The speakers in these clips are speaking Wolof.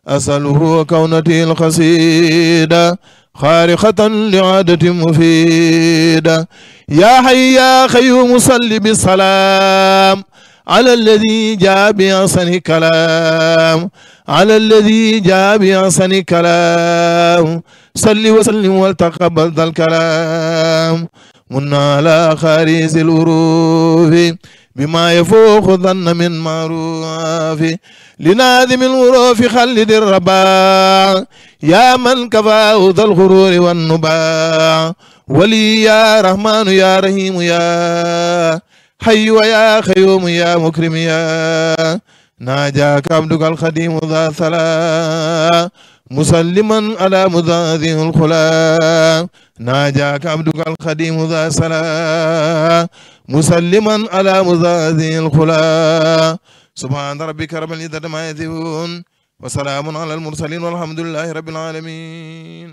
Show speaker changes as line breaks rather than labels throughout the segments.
أسأله كونتي القصيدة خارقة لعادة مفيدة يا حي يا قيوم صل بالسلام على الذي جاء بأحسن كلام على الذي جاء بأحسن كلام صل وسلم وتقبل ذا الكلام من على خارج الوروف بما يفوق ظن من معروف لناظم الوروف خلد الرباع يا من كفاه ذا الغرور والنباع ولي يا رحمن يا رحيم يا حي ويا قيوم يا مكرم يا ناجاك عبدك الخديم ذا ثلا مسلما على مذاذه الخلا ناجاك عبدك الخديم ذا سلا مسلما على مذاذه الخلا سبحان ربك رب العزة ما يصفون وسلام على المرسلين والحمد لله رب العالمين.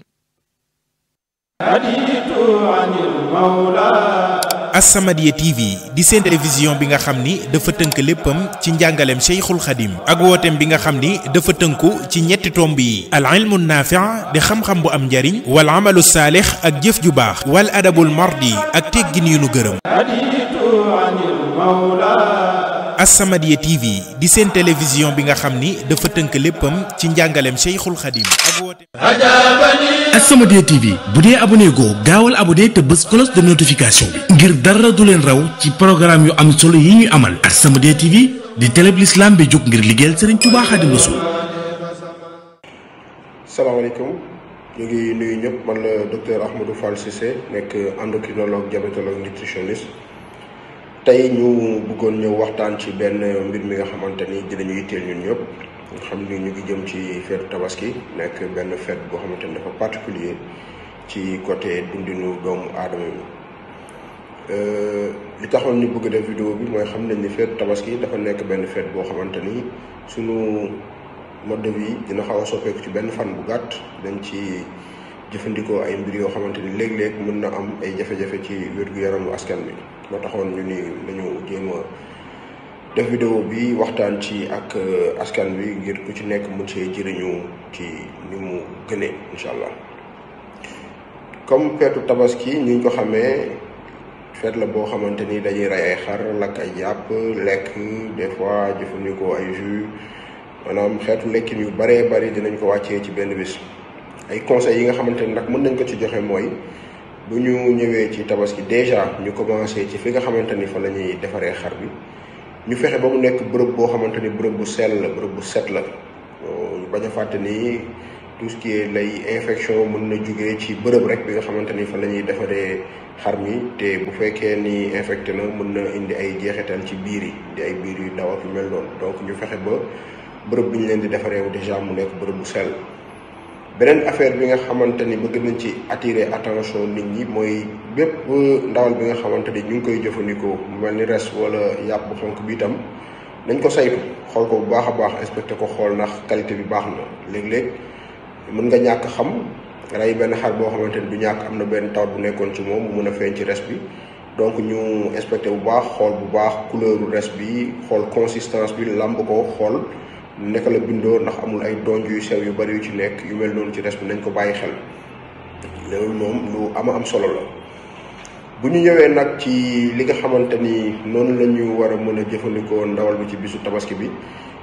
As-Samadiyya TV di seen télévision bi nga xam ni dafa tënk léppam ci njàngaleem Cheikhul Khadim ak wooteem bi nga xam ni dafa tënku ci ñetti tomb yi al ilmu naafi' di xam-xam bu am njariñ wal amalu saalix ak jëf ju baax wal adabul mardi ak teggin yu nu gërëm. As-Samadiyya TV di seen télévision bi nga xam ni dafa tënk léppam ci njàngaleem Cheikhul Khadim ak wooteem.
As-Samadiyya TV bu dee abonné goo gaawal abonné te bës cloche de notification bi ngir dara du leen raw ci programme yu am solo yi ñuy amal. As-Samadiyya TV di télé bi l'islam bi jóg ngir liggéeyal Serigne Touba Xaadimu Rasuul.
salaamaaleykum ñu ngi nuyu ñëpp man la docteur Ahmadou Fall Cissé nekk endocrinologue diabétologue nutritionniste. tey ñu bëggoon ñëw waxtaan ci benn mbir mi nga xamante ni dinañu yitteel ñun ñëpp nga xam ni ñu ngi jëm ci feetu tabaski nekk benn feet boo xamante ni dafa particulier ci côté dundinu doomu aadama bi li taxoon ñu bëgg def vidéo bi mooy xam nañ ni feetu tabaski dafa nekk benn feet boo xamante ni sunu mode de vie dina xaw a soppeeku ci benn fan bu gàtt dañ ci jëfandikoo ay mbir yoo xamante ni léeg-léeg mën na am ay jafe-jafe ci wér-gu-yaramu askan bi moo taxoon ñu ni nañu jéem a def vidéo bi waxtaan ci ak askan bi ngir ku ci nekk mën see jëriñu ci ni mu gënee incha allah. comme feetu tabaski ni ñu ko xamee feet la boo xamante ni dañuy rey ay xar lakk ay yàpp lekk des fois jëfandikoo ay jus maanaam xeetu lekkin yu baree bari dinañ ko wàccee ci benn bis. ay conseils yi nga xamante ni nag mën nañ ko ci joxe mooy bu ñu ñëwee ci tabaski déjà ñu commencé ci fi nga xamante ni fa la ñuy defaree xar bi ñu fexe ba mu nekk bërëb boo xamante ni bërëb bu sell la bërëb bu set la ñu bañ a fàtte ni tout ce qui est lay infection mën na jugee ci bërëb rek bi nga xamante ni fa la ñuy defaree xar mi te bu fekkee ni infecté na mën na indi ay jeexital ci biir yi di ay biir yu ndaw ak yu mel noonu donc ñu fexe ba bërëb bi ñu leen di defaree déjà mu nekk bërëb bu sell. beneen affaire bi nga xamante ni bëgg nañ ci attirer attention nit ñi mooy bépp ndawal bi nga xamante ni ñu ngi koy jëfandikoo mu mel ni res wala yàpp bu xonk bi itam nañ ko saytu xool ko bu baax a baax inspecté ko xool ndax qualité bi baax na léeg-léeg mën nga ñàkk xam rey benn xar boo xamante ni du ñàkk am na benn tawat bu nekkoon ci moom mu mën a feeñ ci res bi donc ñu inspecté bu baax xool bu baax couleuru res bi xool consistance bi lamb ko xool naka la bindoo ndax amul ay donj yu sew yu bari yu ci nekk yu mel noonu ci res bi nañ ko bàyyi xel loolu moom lu am solo la. bu ñu ñëwee nag ci li nga xamante ni noonu la ñu war a mën a jëfandikoo ndawal bi ci bisu tabaski bi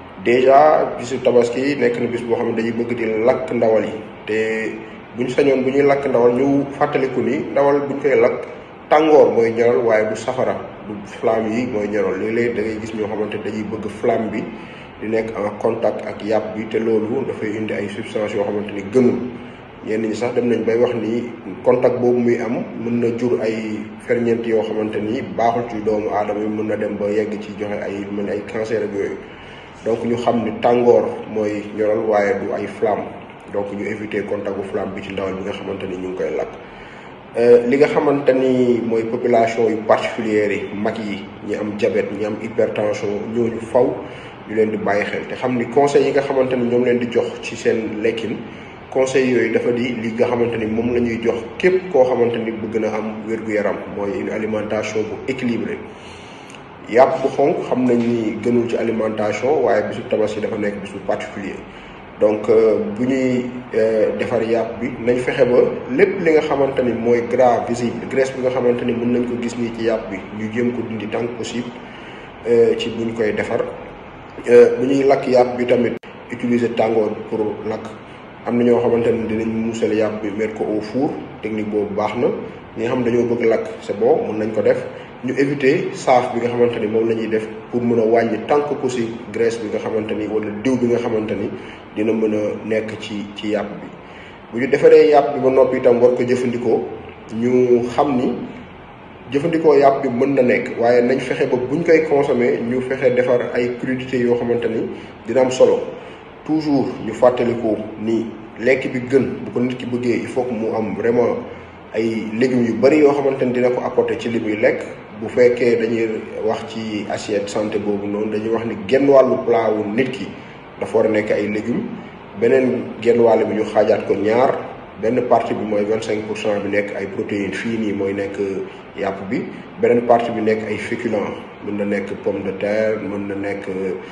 déjà bisu tabaski nekk na bis boo xam ne dañuy bëgg di lakk ndawal yi te bu ñu sañoon bu ñuy lakk ndawal ñu fàttaliku ni ndawal bu ñu koy lakk tàngoor mooy ñoral waaye du safara du flamme yi mooy ñoral léeg-léeg da ngay gis ñoo xamante dañuy bëgg flamme bi di nekk en contact ak yàpp bi te loolu dafay indi ay substances yoo xamante ni gënul ñenn ñi sax dem nañ bay wax ni contact boobu muy am mën na jur ay ferñeent yoo xamante ni baaxul ci doomu aadama yi mën na dem ba yegg ci joxe ay mel ni ay cancer ak yooyu donc ñu xam ni tàngoor mooy ñoral waaye du ay flamme donc ñu éviter contact bu flamme bi ci ndawal bi nga xamante ni ñu ngi koy lakk. li nga xamante ni mooy population yu particulière yi mag yi ñi am diabète ñi am hypertension ñooñu faw ñu leen di bàyyi xel te xam ni conseils yi nga xamante ni ñoom leen di jox ci seen lekkin conseils yooyu dafa di li nga xamante ni moom la ñuy jox képp koo xamante ni bëgg na am wér-gu-yaram mooy une alimentation bu équilibrée. yàpp bu xonk xam nañ ni gënul ci alimentation waaye bisu tabaski dafa nekk bisu particulier donc bu ñuy defar yàpp bi nañ fexe ba lépp li nga xamante ni mooy gras visible graisse bi nga xamante ni mën nañ ko gis nii ci yàpp bi ñu jéem ko dindi tant que possible ci buñ koy defar. bu ñuy lakk yàpp bi tamit utiliser tàngoor pour lakk am na ñoo xamante ni dinañ muusal yàpp bi mettre ko au four technique boobu baax na ñi nga xam dañoo bëgg lakk c'est bon mën nañ ko def ñu éviter saaf bi nga xamante ni moom la ñuy def pour mën a wàññi tant que possible graisse bi nga xamante ni wala diw bi nga xamante ni dina mën a nekk ci yàpp bi. bu ñu defaree yàpp bi ba noppi itam war ko jëfandikoo ñu xam ni jëfandikoo yàpp bi mën na nekk waaye nañ fexe ba buñ koy consommer ñu fexe defar ay crudités yoo xamante ni dina am solo toujours ñu fàttaliku ni lekk bi gën bu ko nit ki bëggee il faut que mu am vraiment ay légumes yu bari yoo xamante ni dina ko apporter ci li muy lekk. bu fekkee dañuy wax ci assiette santé boobu noonu dañuy wax ni genn wàllu plat wu nit ki dafa war a nekk ay légumes beneen genn wàll bi ñu xaajaat ko ñaar benn partie bi mooy 25% bi nekk ay protéines fii nii mooy nekk yàpp bi beneen partie bi nekk ay féculents mën na nekk pomme de terre mën na nekk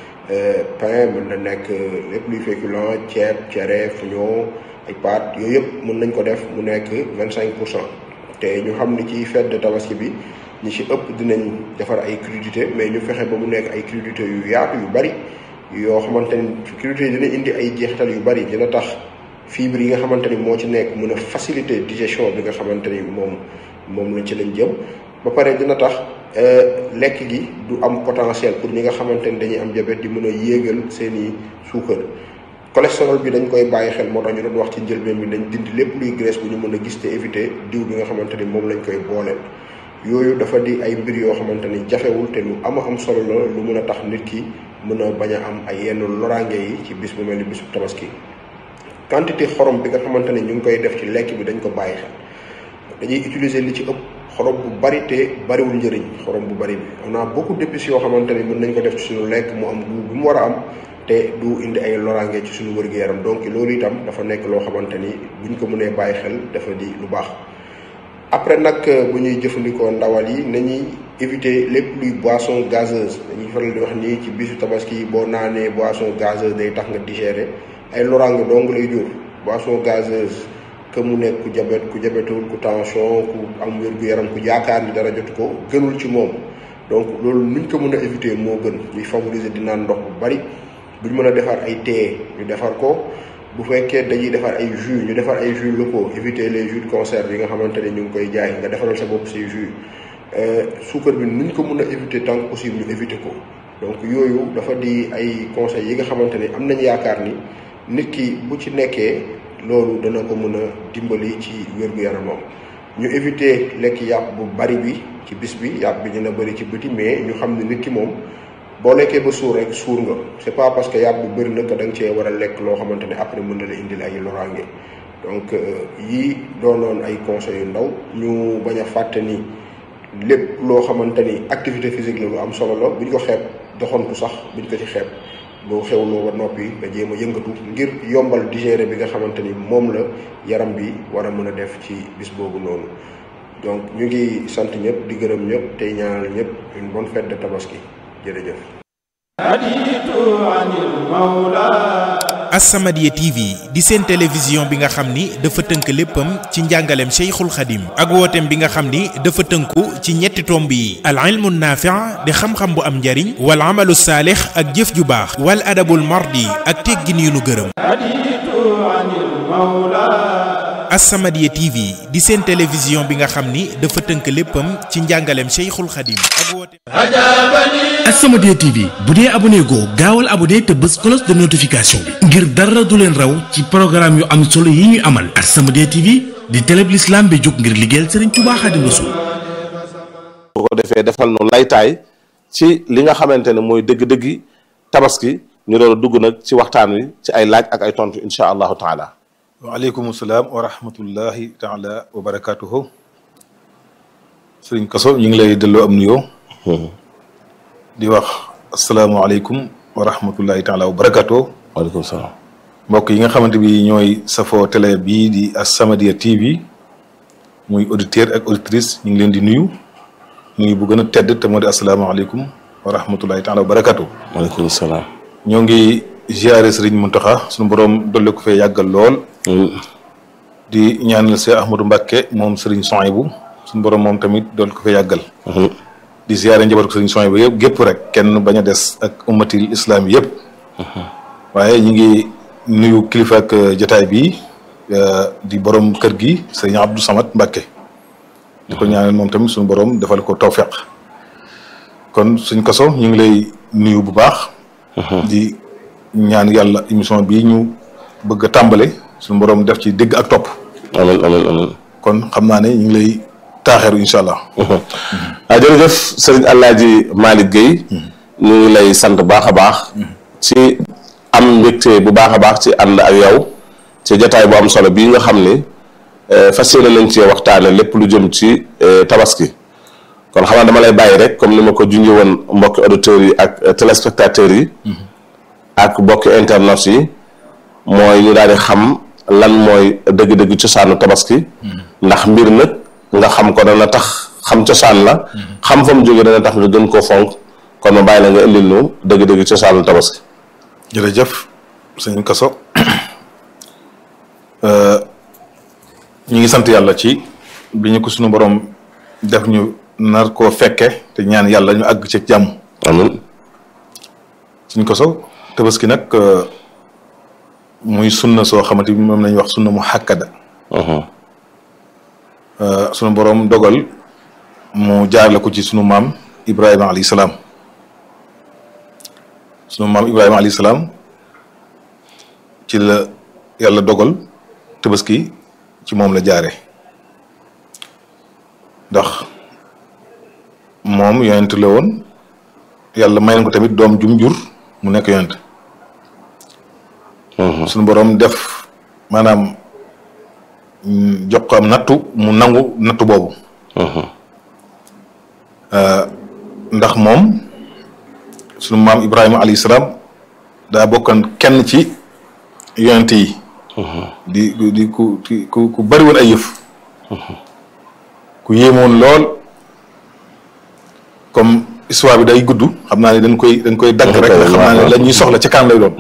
pain mën na nekk lépp luy féculent ceeb cere fuñoo ay pâtes yooyu yëpp mën nañ ko def mu nekk 25% te ñu xam ni ci fête de tabaski bi ñi ci ëpp dinañ defar ay crudités mais ñu fexe ba mu nekk ay crudités yu yaatu yu bari yoo xamante ni crudités yi dina indi ay jeexital yu bari dina tax fibres yi nga xamante ni moo ci nekk mën a faciliter digestion bi nga xamante ni moom lañ ci lañ jëm ba pare dina tax lekk gi du am potentiel pour ñi nga xamante ni dañuy am diabète di mën a yéegal seeni suukar cholestérol bi dañ koy bàyyi xel moo tax ñu doon wax ci njëlbeen bi dañ dindi lépp luy graisse bu ñu mën a gis te éviter diw bi nga xamante ni moom lañ koy booleel yooyu dafa di ay mbir yoo xamante ni jafewul te lu am solo la lu mën a tax nit ki mën a bañ a am ay yenn loraange yi ci bis bu mel ni bisu tabaski quantité xorom bi nga xamante ni ñu ngi koy def ci lekk bi dañ ko bàyyi xel dañuy utiliser li ci ëpp xorom bu bari te bariwul njëriñ xorom bu bari bi on a beaucoup d'épices yoo xamante ni mën nañ ko def ci suñu lekk mu am goût bu mu war a am te du indi ay loraange ci suñu wér-gu-yaram donc loolu itam dafa nekk loo xamante ni buñ ko mënee bàyyi xel dafa di lu baax. après nag bu ñuy jëfandikoo ndawal yi nañuy éviter lépp luy boisson gazeuse dañuy faral di wax nii ci bisu tabaski boo naanee boisson gazeuse day tax nga digérer ay loraange dong lay jur boisson gazeuse que mu nekk ku diabète ku tension ku am wér-gu-yaram ku yaakaar ni dara jotu ko gënul ci moom donc loolu nuñ ko mën a éviter moo gën ñuy favoriser di naan ndox bu bari buñ mën a defar ay thé ñu defar ko bu fekkee dañuy defar ay jus ñu defar ay jus locaux éviter les jus de conserve yi nga xamante ne ñu ngi koy jaay nga defaral sa bopp say jus suukar bi nuñ ko mën a éviter tant que possible ñu éviter ko donc yooyu dafa di ay conseils yi nga xamante ni am nañ yaakaar ni nit ki bu ci nekkee loolu dana ko mën a dimbali ci wér-gu-yaramam ñu éviter lekk yàpp bu bari bi ci bis bi yàpp bi dina bëri ci bëti mais ñu xam ne nit ki moom boo lekkee ba suur rek suur nga c'est pas parce que yàpp bu bëri na que da nga cee war a lekk loo xamante ne après mën na la indil ay loraange donc yii doonoon ay conseils yu ndaw ñu bañ a fàtte ni lépp loo xamante ni activité physique la lu am solo la buñ ko xeeb doxantu sax buñ ko ci xeeb boo xewloo ba noppi nga jéem a yëngatu ngir yombal digérer bi nga xamante ni moom la yaram bi war a mën a def ci bis boobu noonu donc ñu ngi sant ñëpp di gërëm ñëpp tey ñaanal ñëpp une bonne fête de tabaski jërëjëf.
As-Samadiyya TV di seen télévision bi nga xam ni dafa tënk léppam ci njàngaleem Cheikhul Khadim ak wooteem bi nga xam ni dafa tënku ci ñetti tomb yi al ilmu naafi' di xam-xam bu am njariñ wal amalu saalix ak jëf ju baax wal adabul mardi ak teggin yu nu gërëm. As-Samadiyya TV di seen télévision bi nga xam ni dafa tënk léppam ci njàngaleem Cheikhul Khadim ak wooteem.
As-Samadiyya TV bu dee abonné goo gaawal abonné te bës cloche de notification bi ngir dara du leen raw ci programme yu am solo yi ñuy amal. As-Samadiyya TV di télé bi l'islam bi jóg ngir liggéeyal Serigne Touba Xaadimu Rasuul.
bu ko defee defal nu laytaay ci li nga xamante ne mooy dëgg-dëggi tabaski ñu doon dugg nag ci waxtaan wi ci ay laaj ak ay tontu incha allahu taala.
waaleykum salaam wa rahmatullahi taala wa barakaatuhu. Sëriñ Koso ñu ngi lay delloo am nuyoo. di wax asalaamaaleykum wa rahmatullahi taala wa barakaatuhu.
waaleykum salaam.
mbokk yi nga xamante bi ñooy safoo télé bii di As-Samadiyya TV muy auditeur ak auditrice ñu ngi leen di nuyu bu gën a tedd te moo di asalaamaaleykum wa rahmatullahi taala wa barakaatuhu.
waaleykum salaam.
ñoo ngi ziare Serigne Mountakha suñu borom dolli ko fee yàggal lool. di ñaanal Cheikh Ahmadou Mbacké moom Serigne Souhaïbou suñu borom moom tamit dolli ko fee yàggal. di ziare njabootu Serigne Souhaïbou yëpp gépp rek kenn bañ a des ak ummatil islam yëpp. waaye ñu ngi nuyu kilifa ak jotaay bi di borom kër gi Serigne Abdou Samad Mbacké. di ko ñaanal moom tamit suñu borom defal ko tawfeex. kon suñ Koso ñu ngi lay nuyu bu baax. di ñaan yàlla émission bii ñu bëgg a tàmbale suñu borom def ci dégg ak topp.
amiin amiin amiin.
kon xam naa ne ñu ngi lay taaxeeru incha allah.
jërëjëf sëriñ Alaaji Malick Guèye. ñu ngi lay sant baax a baax. ci am mbégte bu baax a baax ci ànd ak yow ci jotaay bu am solo bii nga xam ni fas yéene nañ ci waxtaane lépp lu jëm ci tabaski. kon xam naa dama lay bàyyi rek comme ni ma ko junjee woon mbokki auditeurs yi ak téléspectateurs yi. ak mbokki internautes yi. mooy ñu daal di xam lan mooy dëgg-dëgg cosaanu tabaski. ndax mbir nag nga xam ko dana tax xam cosaan la. xam fa mu jógee dana tax nga gën koo fonk kon ma bàyyi la nga indil ñu dëgg-dëgg cosaanu tabaski.
jërëjëf sëñ Koso ñu ngi sant yàlla ci bi ñu ko sunu borom def ñu nar koo fekke te ñaan yàlla ñu àgg ci jàmm.
amiin.
sëñ Koso tabaski nag muy sunna soo xamante ni moom lañuy wax sunna mu xàkkada. sunu borom dogal mu jaarale ko ci sunu maam Ibrahima alayhi salaam. sunu maam Ibrahima alayhi salaam ci la yàlla dogal tabaski ci moom la jaare ndax moom yonent la woon yàlla may na ko tamit doom jum jur mu nekk yonent. sunu borom def maanaam jox ko am nattu mu nangu nattu boobu. ndax moom sunu maam Ibrahima alayhi salaam daa bokkan kenn ci yonent yi. di ku bari woon ay yëf. ku yéemoon lool comme histoire bi day gudd xam naa ne dañ koy dagg rek xam naa ne la ñuy soxla ci kanam lay doon.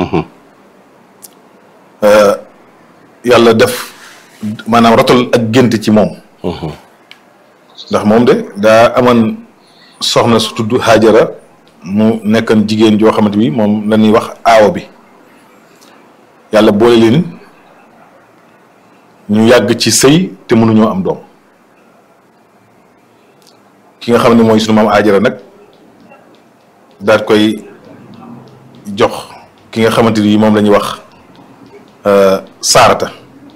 yàlla def maanaam rotal ak gént ci moom. ndax moom de daa amoon soxna su tudd Haajara mu nekkan jigéen joo xamante bi moom la ñuy wax aawo bi yàlla boole leen ñu yàgg ci sëy te mënuñoo am doom ki nga xam ne mooy sunu maam Haajara nag daal koy jox ki nga xamante ni moom la ñuy wax Saarata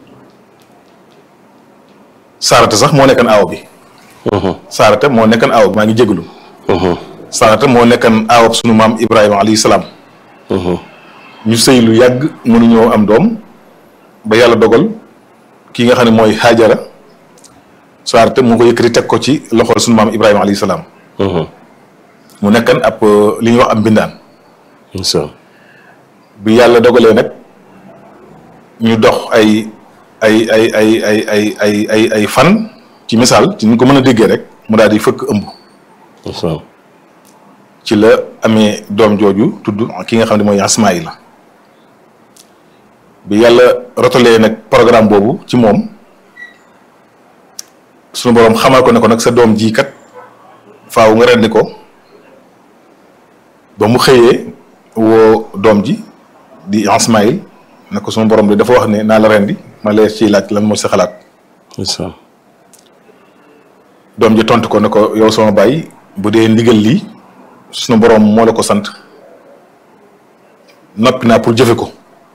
sax moo nekkan aaw bi. Saarata moo nekkan aaw bi maa ngi jégalu. Saarata moo nekkan aaw sunu maam Ibrahima alayhi salaam. ñu sëy lu yàgg mënuñoo am doom ba yàlla dogal ki nga xam ne mooy Haajara Saarata mu ko yëkkati teg ko ci loxol sunu maam Ibrahima alayhi salaam. mu nekkan ab li ñuy wax am mbindaan. bi yàlla dogalee nag ñu dox ay fan ci misaal ci ñu ko mën a déggee rek mu daal di fëkk ëmb. ci la amee doom jooju tudd ki nga xam ne mooy Ismaïla bi yàlla rotalee nag programme boobu ci moom sunu boroom xamal ko ne ko nag sa doom ji kat faaw nga rendi ko ba mu xëyee woo doom ji di Ismaïl ne ko sunu boroom de dafa wax ne naa la rendi ma leer ciy laaj lan mooy sa xalaat. doom ji tontu ko ne ko yow sama baay bu dee ndigal lii sunu boroom moo la ko sant noppi naa pour jëfe ko.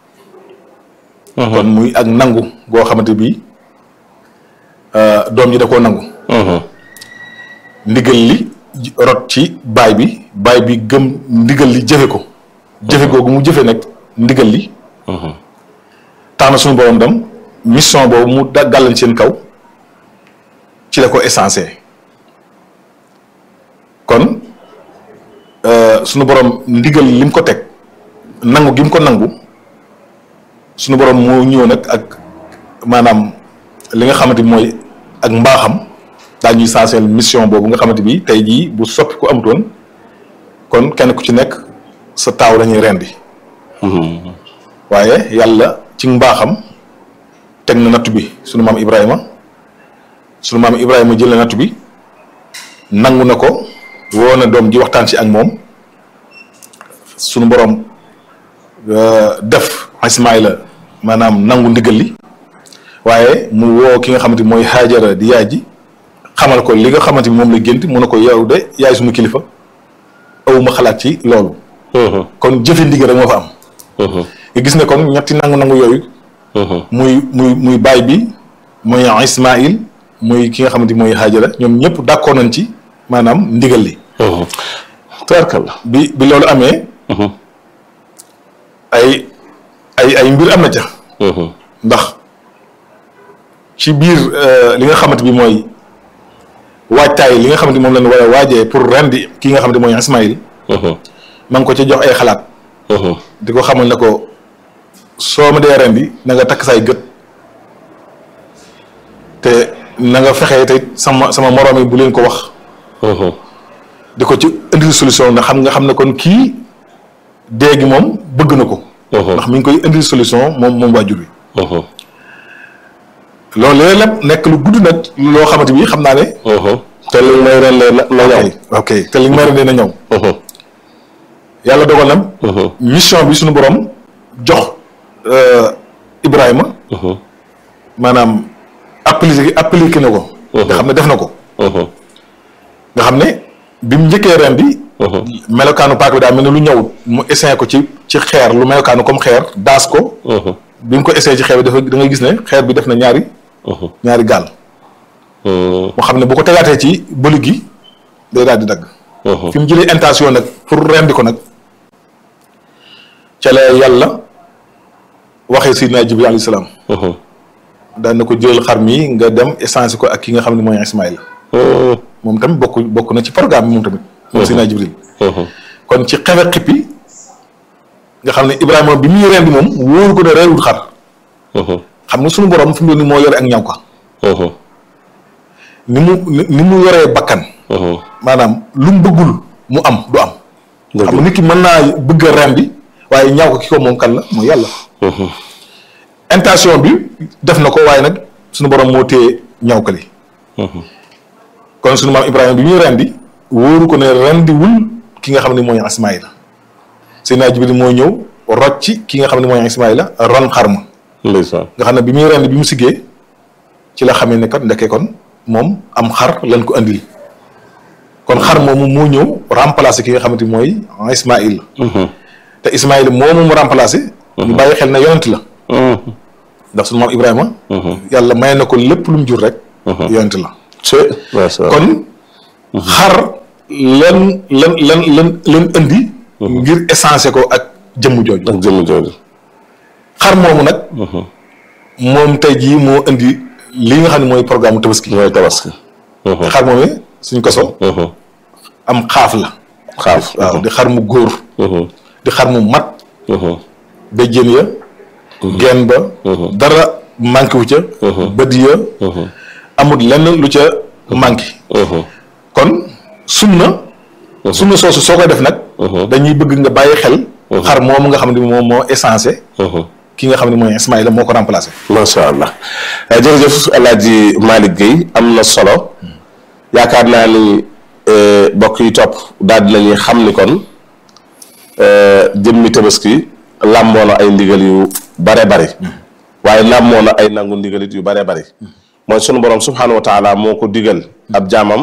kon muy ak nangu goo xamante bi doom ji da koo nangu. ndigal li rot ci baay bi gëm ndigal li jëfe ko. jëfe googu mu jëfe nag ndigal li. tax na sunu boroom dem mission boobu mu gàllan seen kaw ci la ko essentiel kon sunu borom ndigal li mu ko teg nangu gi mu ko nangu sunu borom moo ñëw nag ak maanaam li nga xamante bi mooy ak mbaaxam daal ñuy essentiel mission boobu nga xamante bi tey jii bu soppi ku amutoon kon kenn ku ci nekk sa taaw la ñuy rendi waaye yàlla ci mbaaxam teg na nattu bi sunu maam Ibrahima jël na nattu bi nangu na ko woo na doom ji waxtaan ci ak moom sunu borom def Ismaïla maanaam nangu ndigal li waaye mu woo ki nga xamante mooy Haajara di yaay ji xamal ko li nga xamante ni moom la gént mu ne ko yow de yaay sunu kilifa awuma xalaat ci loolu. kon jëfe ndigal rek moo fa am. nga gis ne kon ñetti nangu-nangu yooyu. muy baay bi muy Ismaïl muy ki nga xamante mooy Haajara ñoom ñëpp d'accord nañ ci maanaam ndigal li.
tubaarkalla
bi loolu amee. ay mbir am na ca. ndax ci biir li nga xamante bi mooy waajtaay li nga xamante moom lañ war a waajee pour rendi ki nga xamante mooy Ismaïl. ma ngi ko ca jox ay xalaat. di ko xamal ne ko soo ma dee rendi na nga takk say gët te na nga fexee te sama moroom yi bu leen ko wax. di ko ci indil solution ndax nga xam ne kon kii dee gi moom bëgg na ko. ndax mi ngi koy indil solution moom waajur wi. loolu lépp nekk lu gudd nag loo xamante bi xam naa ne.
te li may rendee na ñëw.
ok te li may rendee na ñëw. yàlla dogal na. mission bi suñu borom jox Ibrahima. maanaam appliqué na ko. nga xam ne def na ko. nga xam ne bi mu njëkkee ren bi. melokaanu paak bi daa mel ne lu ñëw mu essayé ko ci xeer lu melokaanu comme xeer daas ko. bi mu ko essayé ci xeer bi da ngay gis ne xeer bi def na ñaari gaal. moo xam ne bu ko tegaatee ci bëli gi day daal di dagg. fi mu jëlee intention nag pour rendi ko nag ca la yàlla waxee Seydina Jibril alayhi salaam. daan na ko jëlal xar mi nga dem échange ko ak ki nga xam ne mooy Ismaïla. moom tamit bokk na ci programme bi moom tamit. moom Seydina Jibril. kon ci xewe xippi nga xam ne Ibrahima bi muy rendi moom wóoru ko ne reewul xar. xam nga suñu borom fi mu doon moo yore ak ñaw ka. ni mu yoree bakkan. maanaam lu mu bëggul mu am du am. xam nga nit ki mën naa bëgg a rendi waaye ñaw ko ki ko moom kan la mooy yàlla. intention bi def na ko waaye nag suñu borom moo téye ñaw ka li. kon suñu maam Ibrahima bi muy rendi wóoru ko ne rendiwul ki nga xam ne mooy Ismaïla. Seydina Jibril moo ñëw rocci ki nga xam ne mooy Ismaïla ron xar ma. nga xam ne bi muy rendi bi mu siggee ci la xamee ne kat ndekkee kon moom am xar lañ ko andil. kon xar moomu moo ñëw remplacer ki nga xamante mooy Ismaïl. te Ismaïl moomu mu remplacer. ñu bàyyi xel na yonent la. ndax sunu maam Ibrahima. yàlla may na ko lépp lu mu jur rek. yonent la. kon xar lan indi. ngir essencé ko ak jëmm jooju. xar moomu nag. moom tey jii moo indi li nga xam ne mooy programme tabaski. xar moomu suñ koso. am xaaf la. waaw di xar mu góor. di xar mu mat. béjjén ya. genn ba. dara manqué wu ca. bët ya. amul lenn lu ca manqué. kon sunna soosu soo koy def nag. dañuy bëgg nga bàyyi xel. xar moomu nga xam ne moom moo essentiel. ki nga xam ne mooy Ismaïla moo ko remplacé.
macha allah jërëjëf El Hadj Malick Guèye am na solo yaakaar naa ni mbokk yi topp daal di nañuy xam ni kon jëmmi tabaski làmboo na ay ndigal yu bare bari waaye làmboo na ay nangu ndigalit yu bare bari mooy sunu borom subhaanahu wa taala moo ko digal ab jaamam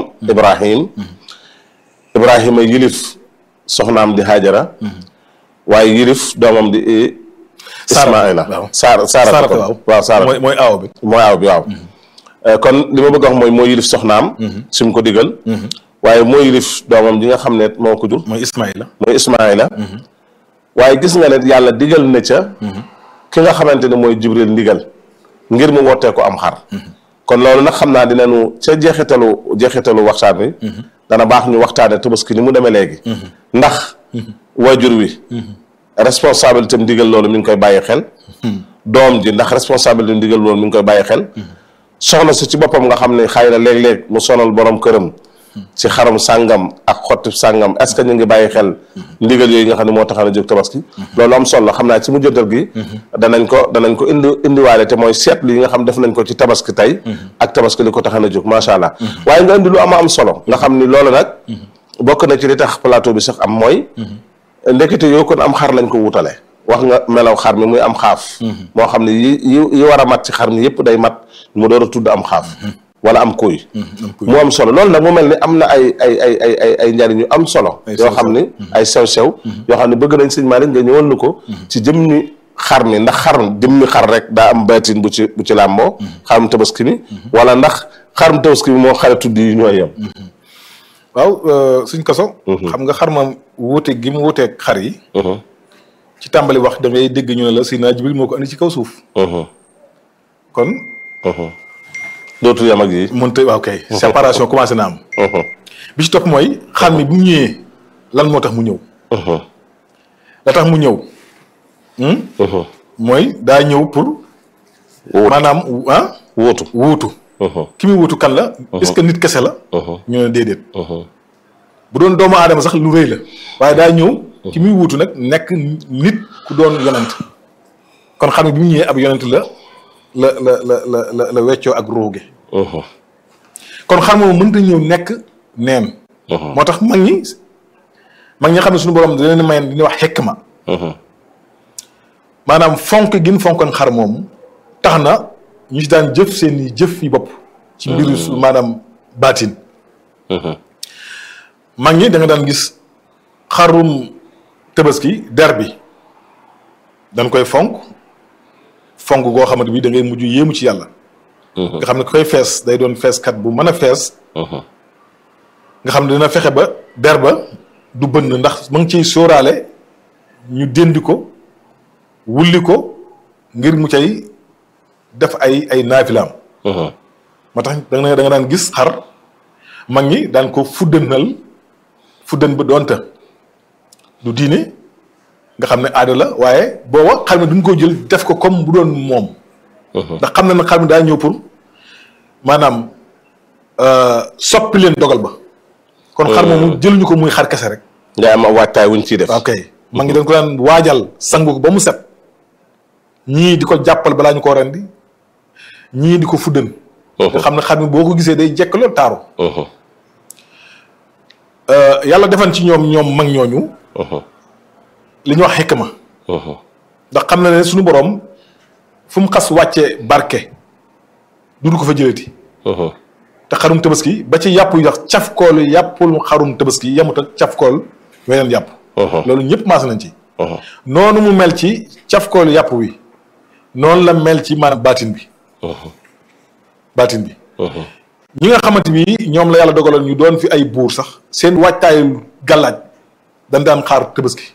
Ibrahima yilif soxnaam di Haajara waaye yilif doomam di Ismaïla Saara mooy aaw bi waaw kon li ma bëgg a wax mooy yilif soxnaam si mu ko digal waaye moo yilif doomam ji nga xam ne moo ko jur mooy Ismaïla waaye gis nga ne yàlla digal na ca ki nga xamante ne mooy Jibril ndigal ngir mu wootee ko am xar kon loolu nag xam naa dinañu ca jeexitalu waxtaan wi dana baax ñu waxtaane tabaski ni mu demee léegi ndax waajur wi responsabilité ndigal loolu mi ngi koy bàyyi xel doom ji ndax responsabilité ndigal loolu mi ngi koy bàyyi xel soxna si ci boppam nga xam ne xëy na léeg-léeg mu sonal borom këram ci xaram sàngam ak xotti sàngam est-ce que ñu ngi bàyyi xel ndigal yooyu nga xam ne moo taxaw a jóg tabaski loolu am solo xam naa ci mu jëntal gi danañ ko indiwaale te mooy seetlu yi nga xam def nañ ko ci tabaski tey ak tabaski li ko taxaw a jóg macha allah waaye nga indi lu am solo nga xam ni loolu nag bokk na ci li tax plateau bi sax am mooy ndekete yoo kon am xar lañ ko wutale wax nga melaw xar mi muy am xaaf moo xam ne yi war a mat ci xar mi yëpp day mat mu door a tudd am xaaf wala am kuy mu am solo loolu nag mu mel ni am na ay njariñ yu am solo yoo xam ni ay sew-sew yoo xam ne bëgg nañ sëñ Malick nga ñëwal nu ko ci jëmmi xar mi ndax jëmmi xar rek daa am baatin bu ci làmboo xarum tabaski mi wala ndax xarum tabaski mi moo xare tudd yi ñooy yem
waaw suñ kaso xam nga xar ma wuute gi mu wuuteeg xar yi ci tàmbali wax da ngay dégg ñu ne la Seydina Jibril moo ko andi ci kaw suuf kon
dootul yam ak yi
mënta waaw kay séparation commencé na am bi ci topp mooy xar mi bu mu ñëwee lan moo tax mu ñëw la tax mu ñëw mooy daa ñëw pour maanaam wuutu ki muy wuutu kan la est-ce que nit kese la ñu ne déedéet bu doon doomu aadama sax lu rëy la waaye daa ñëw ki muy wuutu nag nekk nit ku doon yonent kon xam ne bi mu ñëwee ab yonent la weccoo ak ruuge kon xam moom mënta ñëw nekk neen moo tax mag ñi xam ne suñu borom da leen may di wax xikma maanaam fonk gin fonkoon xar moomu tax na ñu si daan jëf seen jëf yi bopp ci mbiru maanaam baatin mag ñi da nga daan gis xarum tabaski der bi dañ koy fonk goo xamante bi da ngay mujj yéemu ci yàlla nga xam ne koy fees day doon feeskat bu mën a fees nga xam ne dina fexe ba der ba du bënn ndax ma ngi ciy sóoraale ñu déndi ko wulli ko ngir mu cay def ay naafilaam moo tax da nga daan gis xar mag ñi daan ko fuddan ba doonta du diine nga xam ne aada la waaye booba xar mi duñ ko jël def ko comme bu doon moom ndax xam na nag xar mi daa ñëw pour maanaam soppi leen dogal ba kon xar moomu jëluñu ko muy xar kese rek
nga am waajtaay wuñ ciy def
ok mag ngi dañ ko daan waajal sangu ko ba mu set ñii di ko jàppal balaa ñu ko rendi ñii di ko fuddan nga xam ne xar mi boo ko gisee day jekk loolu taaru yàlla defan ci ñoom mag ñooñu li ñuy wax xikma ndax xam na ne suñu borom fu mu xas wàcce barke du ko fa jëlati te xarum tabaski ba ci yàpp yu ndax cafkool yàppul xarum tabaski yemut ak cafkool weneen yàpp loolu ñëpp maas nañ ci noonu mu mel ci cafkool yàpp wi noonu la mel ci maanaam baatin bi ñi nga xamante bi ñoom la yàlla dogaloon ñu doon fi ay buur sax seen waajtaayu gàllaaj dañ daan xaar tabaski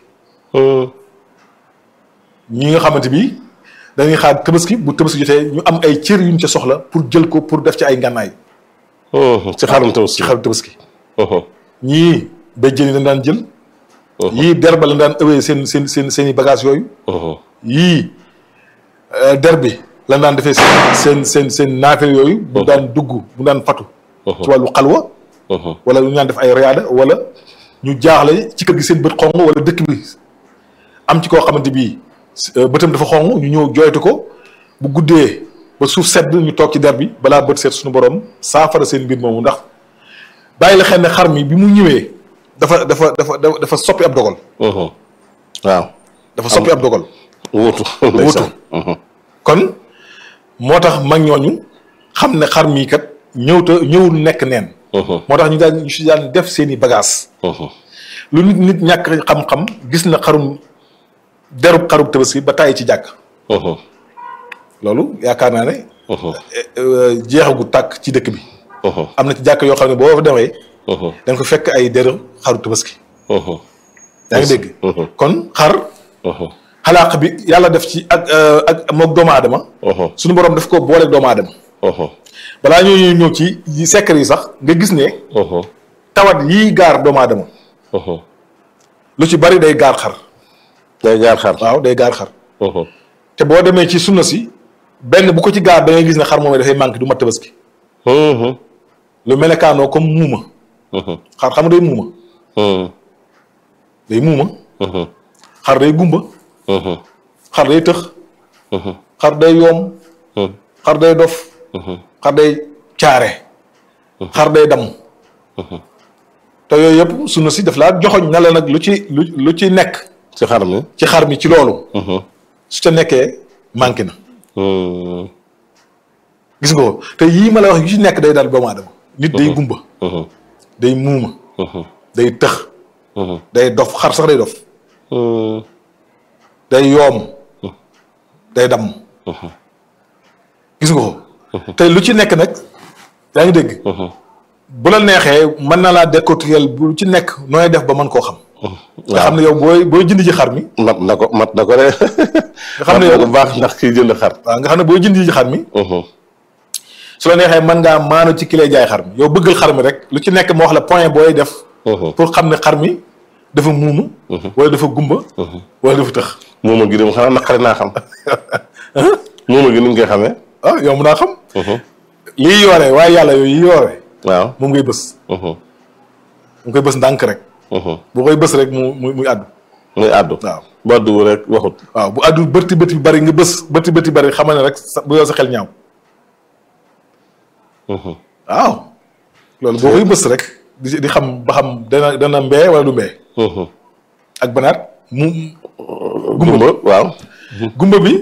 ñi nga xamante bi dañuy xaar tabaski bu tabaski jotee ñu am ay cër yuñ ca soxla pour jël ko pour def ci ay ngànnaay
ci xarum
tabaski ñii béjjën yi dañ daan jël yii der ba lañ daan ëwee seen i bagage yooyu yii der bi lan daan defee seen naafel yooyu bu daan dugg bu daan fatu ci wàllu xalwa wala ñu daan def ay riyaada wala ñu jaaxle ci kër gi seen bët xong wala dëkk bi am ci koo xamante bii bëtam dafa xong ñu ñëw jooytu ko bu guddee ba suuf sedd ñu toog ci der bi balaa bët seet suñu borom saafara seen mbir moomu ndax bàyyi la xel ne xar mi bi mu ñëwee dafa soppi ab dogal
waaw
dafa soppi ab dogal
wuutu
kon moo tax mag ñooñu xam ne xar mii kat ñëwul nekk neen moo tax ñu si daan def seen i bagage lu nit ñàkk xam-xam gis na derub xarub tabaski ba tàyyi ci jàkk loolu yaakaar naa ne jeexagu tàkk ci dëkk bi am na ci jàkk yoo xam ne boo fa demee da nga ko fekk ay deru xaru tabaski yaa ngi dégg kon xar xalaaq bi yàlla def ci ak moog doomu aadama suñu borom daf ko booleeg doomu aadama balaa ñoo ñëw ci secret yi sax nga gis ne tawat yii gaar doomu aadama lu ci bari day gaar xar waaw day gaar xar te boo demee ci sunna si benn bu ko ci gaar da ngay gis ne xar moom dafay manqué du mat tabaski lu melekaanoo comme muuma xar xam nga day muuma. day muuma. xar day gumba. xar day tëx. xar day yoom. xar day dof. xar day caare. xar day dam. te yooyu yëpp sunu si daf laa joxoñ na la nag lu ci nekk.
ci xar mi
ci xar mi ci loolu. su ca nekkee manqué na. gis nga ko te yii ma la wax yu ci nekk day daal doomu aadama. nit day gumba. day muuma. day tëx. day dof xar sax day dof. day yoom. day dam. gis nga ko. te lu ci nekk nag yaa ngi dégg. bu la neexee mën na laa décortiquer bu ci nekk nooy def ba mën koo xam. nga xam ne yow booy jënd ci xar mi.
mat na ko de.
nga xam ne yow
bu baax ndax kii jënd xar.
waaw nga xam ne booy jënd ci xar mi. su la neexee mën ngaa maanu ci ki lay jaay xar mi yow bëggal xar mi rek lu ci nekk moo wax la point booy def. pour xam ne xar mi dafa muuma. wala dafa gumba. wala dafa tëx.
muuma gi dem xanaa naqari naa xam. muuma gi ni ñu koy xamee.
ah yow mën naa xam. lii yoore waaye yàlla yooyu yi yoore.
waaw
moom ngay bës. mu koy bës ndànk rek. bu koy bës rek muy àddu.
muy àddu.
waaw
bu àddu rek waxut.
waaw bu àddu bëti bët bi bari nga bës bëti bari xamal ne rek bu yow sa xel ñaaw. waaw loolu boo koy bës rek di xam ba xam dana mbee wala du mbee. ak banaat mu.
gumba waaw.
gumba bi.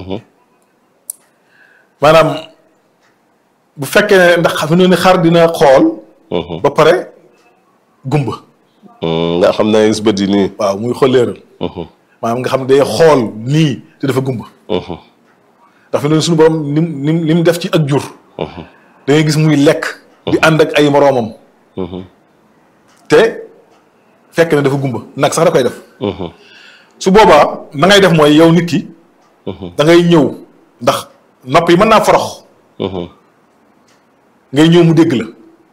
maanaam bu fekkee ne ndax xam ne xar dina xool. ba pare gumba.
nga xam ne gis bët yi nii.
waaw muy xolleeral. maanaam nga xam ne day xool nii te dafa gumba. ndax fi ne suñu borom ni mu def ci ak jur. da ngay gis muy lekk. di ànd ak ay moroomam. te fekk na dafa gumba nag sax da koy def. su boobaa na ngay def mooy yow nit ki. da ngay ñëw ndax nopp yi mën naa forox. ngay ñëw mu dégg la.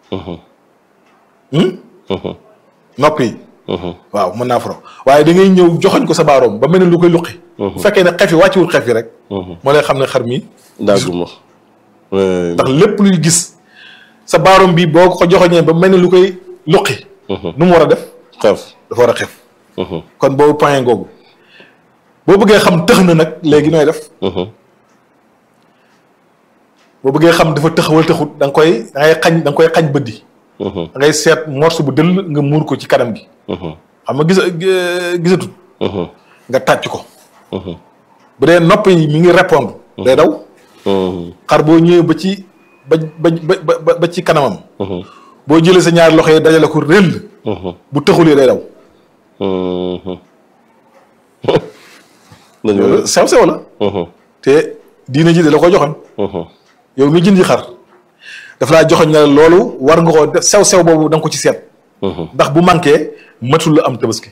nopp yi. waaw mën naa forox waaye da ngay ñëw joxoñ ko sa baaroom ba mel ne lu koy luqi. bu fekkee ne xef yi wàcciwul xef yi rek. moo lay xam ne xar mi.
daa gumba.
ndax lépp luy gis sa baaroom bi boo ko joxoñee ba mel ne lu koy luqi. nu mu war a def.
xef
dafa war a xef. kon boobu point googu boo bëggee xam tëx na nag léegi nooy def. boo bëggee xam dafa tëx wala tëxut da nga koy xañ bëddi. da ngay seet morceau bu dëll nga muur ko ci kanam gi. xam nga gisatut. nga tàcc ko. bu dee nopp yi mi ngi répondre. day daw. xar boo ñëwee ba ci kanamam. boo jëlee sa ñaari loxo yi dajale ko rëll. bu tëxulee day daw. sew la. te diina ji de la ko joxoon. yow mi jëndi xar dafa laa joxoñ ne loolu war nga ko def sew boobu da nga ko ci seet. ndax bu manqué matul la am tabaski.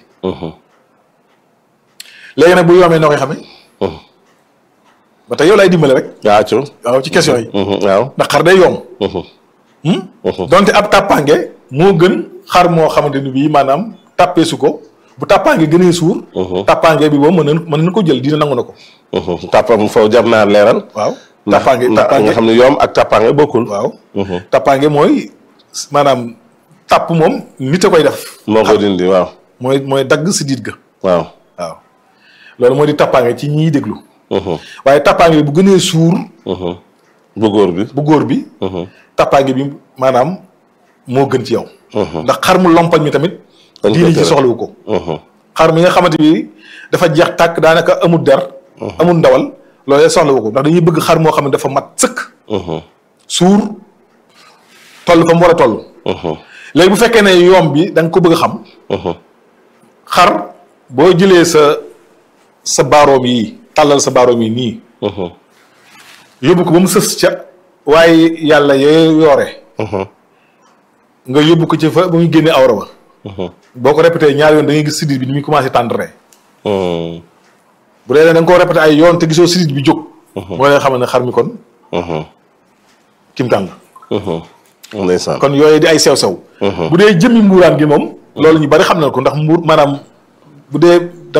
léegi nag bu yoomee noo koy xamee. ba tey yow laay dimbale rek. waaw ci question yi.
waaw
ndax xar day yoom. donte ab tàppaange moo gën xar moo xamante ni bii maanaam tàppeesu ko bu tàppaange gënee suur. tàppaange bi boobu mën na ko jël dina nangu na ko.
tàppam foofu jar naa leeral.
waaw
tàppaange nga xam ne yoom ak tàppaange bokkul.
waaw tàppaange mooy maanaam tàpp moom nit a koy def.
moo koy dindi waaw.
mooy dagg si diit ga.
waaw
loolu moo di tàppaange ci ñiy déglu. waaye tàppaange bi bu gënee suur.
bu góor bi.
tàppaange bi maanaam moo gën ci yow. ndax xar mu lompañ mi tamit. diini ci soxlawu ko. xar mi nga xamante bi dafa jeex tàkk daanaka amul der. amul ndawal loolu soxlawu ko ndax dañuy bëgg xar moo xam ne dafa mat sëkk. suur toll fa mu war a toll. léegi bu fekkee ne yoom bi da nga ko bëgg a xam. xar boo jëlee sa baaroom yi tàllal sa baaroom yi nii. yóbbu ko ba mu sës ca waaye yàlla yee yoore. nga yóbbu ko ci fa ba muy génne awra ba. boo ko répété ñaari yoon da ngay gis sidit bi ni muy commencé tendre. bu dee da nga koo répété ay yoon te gisoo sidit bi jóg. moo lay xam ne xar mi kon. kimtaan la.
ndeysaan
kon yooyu di ay sew-sew. bu dee jëmmi mbuuraan gi moom. loolu ñu bari xam na ko ndax mbuur maanaam bu dee da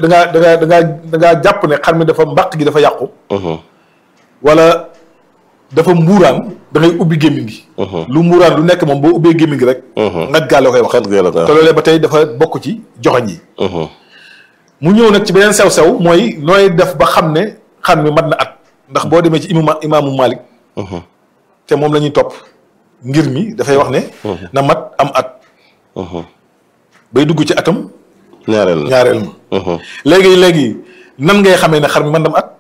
ngaa jàpp ne xar mi dafa mbàq gi dafa yàqu. wala dafa mbuuraan da ngay ubbi gémmiñ gi. lu mbuuraan lu nekk moom boo ubbee gémmiñ gi rek. ngat gaa la koy wax. te loolee ba tey dafa bokk ci joxoñ yi. mu ñëw nag ci beneen sew-sew mooy nooy def ba xam ne xar mi mat na at ndax boo demee ci imaamu Malik. te moom la ñuy topp ngir mi dafay wax ne. na mat am at. bay dugg ci atam. ñaareel ma. léegi nan ngay xamee ne xar mi man dam at.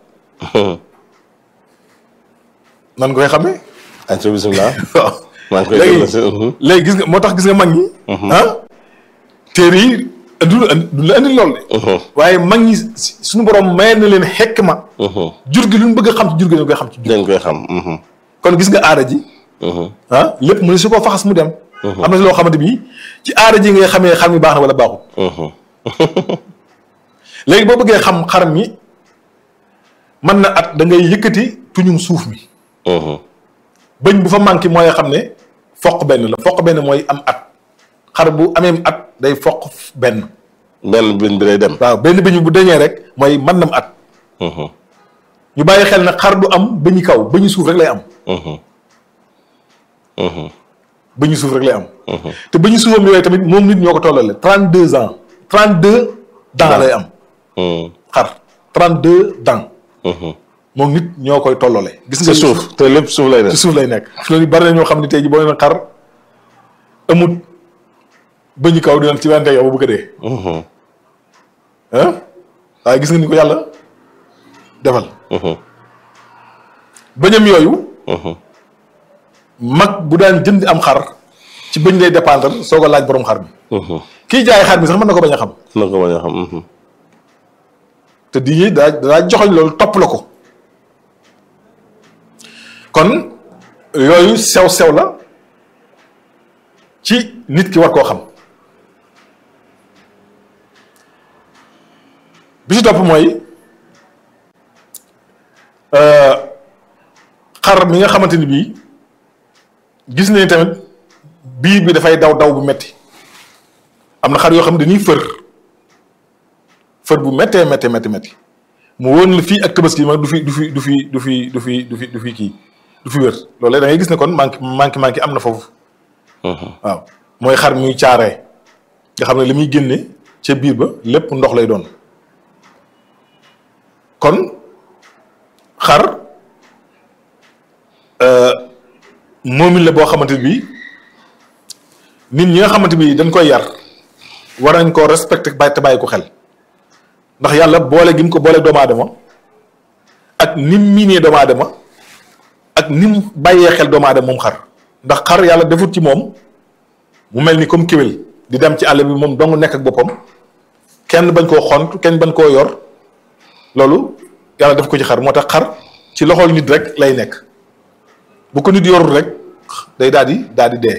nan nga koy xamee.
ayca bisimilah.
waaw léegi gis nga moo tax gis nga mag ñi. téere yi du la indi lool de. waaye mag ñi suñu borom may na leen xekk ma. jur gi lu ñu bëgg a xam ci jur gi dañ koy xam ci jur.
dañ koy xam.
kon gis nga aada ji. lépp mu ne su ko faxas mu dem. am na loo xamante bi ci aada ji ngay xamee xar mi baax na wala baaxul. léegi boo bëggee xam xar mi mën na at da ngay yëkkati tuñum suuf mi. bëñ bu fa manqué mooy xam ne foq benn la foq benn mooy am at xar bu amee at day foq benn.
benn bëñ bi day dem.
waaw benn bëñ bu deñee rek mooy mën nam at. ñu bàyyi xel ne xar du am bëñu kaw bëñu suuf rek lay am. bëñu suuf rek lay am. te bëñu suufam yooyu tamit moom nit ñoo ko tollale 32 ans 32 dents lay am. xar 32 dents. moom nit ñoo koy tollale. gis nga
suuf te lépp suuf lay nekk.
ci suuf lay nekk. loolu bari na ñoo xam ne tey jii boo leen xar amut bëñu kaw dinañ ci wante yow bu bëgg a dee. waaye gis nga ni ko yàlla defal. bëñam yooyu. mag bu daan jënd am xar ci bëñ lay dépendre soo ko laaj borom xar bi. kii jaay xar bi sax mën na ko bañ a xam.
mën na ko bañ a xam.
te di daa joxoñ loolu topp la ko. kon yooyu sew-sew la ci nit ki war koo xam. bi ci topp mooy xar mi nga xamante ni bii gis nañ tamit biir bi dafay daw bu metti am na xar yoo xam ne dañuy fër bu méttee métti mu woon la fii ak tabaski ma du fi kii du fi wér loolu da ngay gis ne kon manqué am na foofu. waaw mooy xar muy caaree nga xam ne li muy génne ca biir ba lépp ndox lay doon kon xar moomin la boo xamante bi nit ñi nga xamante bi dañ koy yar war nañ koo respecté te bàyyi ko xel ndax yàlla boole gi mu ko boole doomu aadama ak nim miinee doomu aadama ak nim bàyyee xel doomu aadama moom xar ndax xar yàlla defut ci moom mu mel ni comme kéwél di dem ci àll bi moom dong nekk ak boppam kenn bañ koo xont kenn bañ koo yor loolu yàlla def ko ci xar moo tax xar ci loxol nit rek lay nekk bu ko nit yorul rek day daal di dee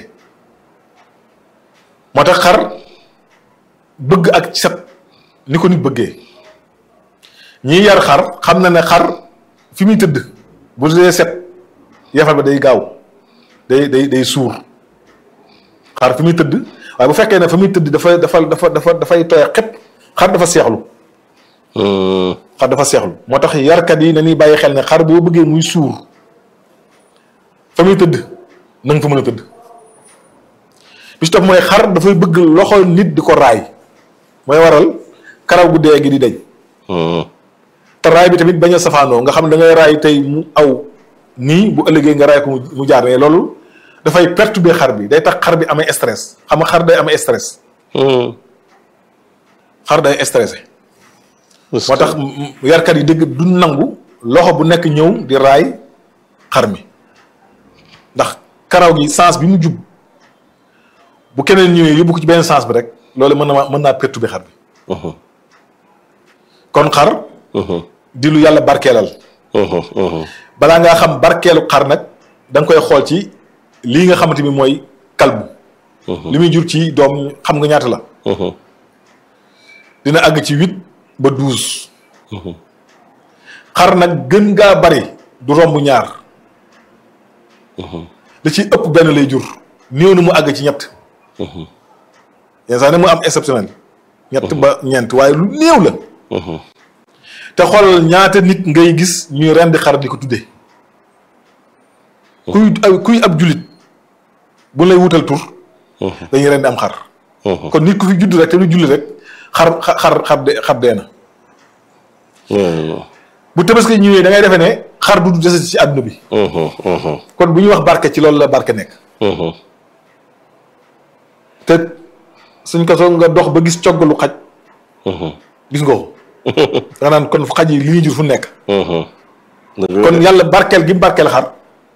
moo tax xar bëgg ak set ni ko nit bëggee ñiy yar xar xam na ne xar fi muy tëdd bu dee set yafal ba day gaaw day suur xar fi muy tëdd waaye bu fekkee ne fa muy tëdd dafay tooy xepp xar dafa seexlu. xar dafa seexlu moo tax yarkat yi nañuy bàyyi xel ne xar boo bëggee muy suur fa muy tëdd na nga fa mën a tëdd bi ci topp mooy xar dafay bëgg loxo nit di ko raay mooy waral karaw gu dee gi di dañ. te raay bi tamit bañ a safaanoo nga xam ne da ngay raay tey mu aw nii bu ëllëgee nga raay ko mu jaar ne loolu dafay perturber xar bi day tax xar bi amee stress xam nga xar day amee stress. xar day stressé. moo tax yarkat yi dëgg du nangu loxo bu nekk ñëw di raay xar mi ndax karaw gi sens bi mu jub bu keneen ñëwee yóbbu ko ci benn sens bi rek loolu mën naa perturber xar bi. kon xar. di lu yàlla barkeelal. balaa ngaa xam barkeelu xar nag da nga koy xool ci lii nga xamante ni mooy kalbu. li muy jur ci doom xam nga ñaata la. dina àgg ci 8 ba 12. xar nag gën ngaa bari du romb ñaar. da ci ëpp benn lay jur néew na mu àgg ci ñett. yenn saa ne mu am exceptionnel. ñett ba ñeent waaye lu néew la. te xoolal ñaata nit ngay gis ñuy rendi xar di ko tuddee kuy ab julit bu lay wutal tur. dañuy rendi am xar. kon nit ku fi judd rek te du julli rek xar dee na. bu tabaski ñëwee da ngay defee ne xar du dese ci àdduna bi. kon bu ñuy wax barke ci loolu la barke nekk. te suñ ko soo nga dox ba gis coggalu xaj. gis nga ko. da nga naan kon xaj yi li ñuy jur fu nekk. kon yàlla barkeel gi barkeel xar.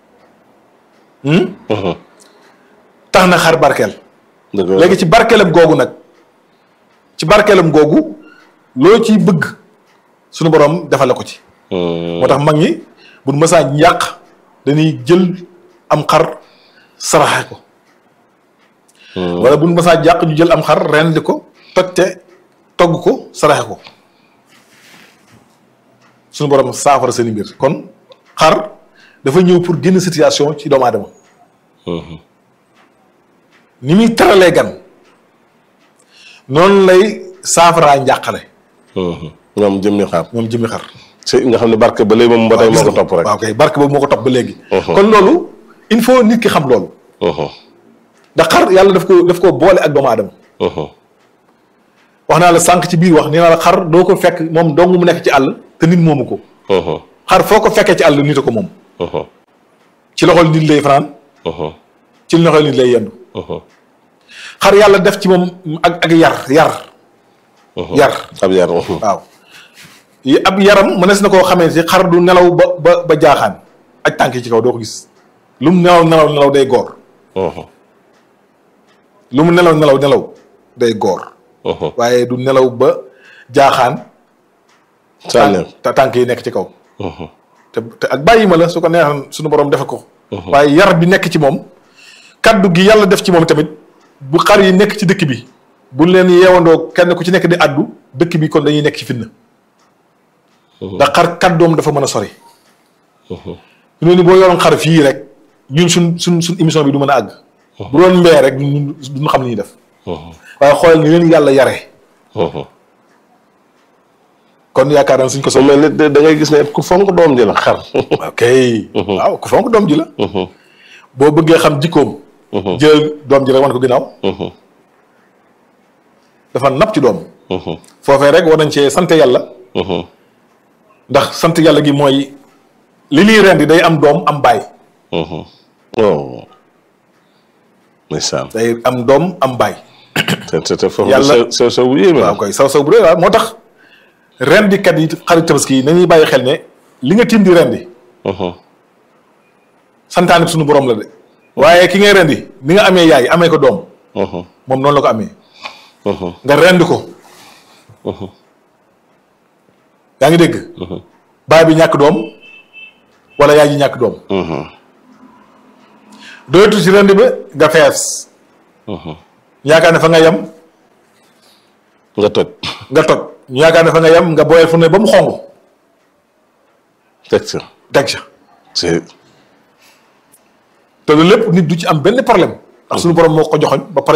tax na xar barkeel. léegi ci barkeelam googu nag ci barkeelam googu loo ciy bëgg suñu borom defal la ko ci. moo tax mag ñi bu nu mësaa yàq dañuy jël am xar saraxe ko. wala bu nu mësaa yàq ñu jël am xar rendi ko togg ko saraxe ko suñu borom saafara seen i mbir kon xar dafa ñëw pour génn situation ci doomu aadama. ni muy teralee gan noonu lay saafaraa njàqale.
ñoom jëmmi xar. nga xam ne barke ba léegi moom ba tey moo ko topp rek.
waaw kay barke boobu moo ko topp ba léegi. kon loolu il faut nit ki xam loolu. ndax xar yàlla daf ko boole ak doomu aadama. wax naa la sànq ci biir wax nee naa la xar doo ko fekk moom dong mu nekk ci àll te nit moomu ko. xar foo ko fekkee ci àll nit a ko moom. ci loxol nit lay fanaan. ci loxol nit lay yendu. xar yàlla def ci moom ak yar.
ab yar
waaw. ab yaram mënees na koo xamee si xar du nelaw ba jaaxaan ak tànk yi ci kaw doo ko gis lu mu nelaw day góor. lu mu nelaw day góor. waaye du nelaw ba jaaxaan. tànk yi nekk ci kaw. te ak bàyyi ma la su ko neexoon suñu borom defe ko. waaye yar bi nekk ci moom kaddu gi yàlla def ci moom tamit bu xar yi nekk ci dëkk bi bu leen yeewandoo kenn ku ci nekk di addu dëkk bi kon dañuy nekk ci fitna. ndax xar kàddoom dafa mën a sori. noonu boo yoroon xar fii rek ñun suñ émission bi du mën a àgg. bu doon mbee rek duñu xam ni ñuy def. waaye xoolal ni leen yàlla yare. kon yaakaar naa suñ ko.
mel ni da ngay gis ne ku fonk doom ji la xar.
ok waaw ku fonk doom ji la. boo bëggee xam jikkoom. jël doom ji rek wan ko ginnaaw. dafa napp ci doom. foofee rek war nañ cee sant yàlla. ndax sant yàlla gi mooy li ñuy rendi day am doom am baay.
ndeysaan
day am doom am baay.
te foofu yàlla sew bu yéeme.
waaw koy sew bu rëy waaw moo tax rendikat yi xarit tabaski yi nañuy bàyyi xel ne li nga tiim di rendi. santaane suñu borom la de. waaye ki ngay rendi ni nga amee yaay amee ko doom. moom noonu la ko amee. nga rendi ko. yaa ngi dégg. baay bi ñàkk doom wala yaay ji ñàkk doom. doyatu ci rendi ba nga fees. yaakaar ne fa nga yem.
nga toj.
ñu yaakaar ne fa nga yem nga booyal fu ne ba mu xong.
teg sa.
te loolu lépp nit du ci am benn problème. ndax suñu borom moo ko joxoñ ba pare